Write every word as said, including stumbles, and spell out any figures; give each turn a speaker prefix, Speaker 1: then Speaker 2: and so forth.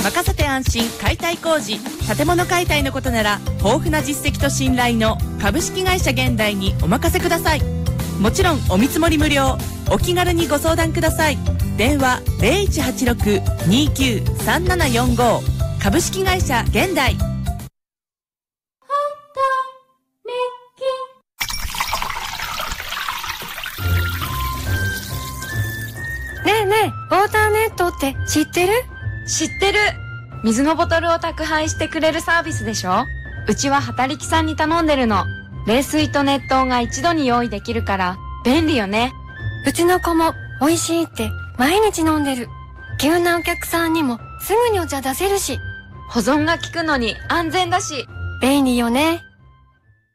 Speaker 1: 任せて安心解体工事建物解体のことなら豊富な実績と信頼の株式会社現代にお任せください。もちろんお見積もり無料。お気軽にご相談ください。電話 ゼロいちはちろく にーきゅう さんななよんご 株式会社現代。
Speaker 2: ねえねえ、ウォーターネットって知ってる？
Speaker 3: 知ってる。水のボトルを宅配してくれるサービスでしょ。うちは働きさんに頼んでるの。冷水と熱湯が一度に用意できるから便利よね。
Speaker 2: うちの子も美味しいって毎日飲んでる。急なお客さんにもすぐにお茶出せるし、
Speaker 3: 保存が効くのに安全だし。
Speaker 2: 便利よね。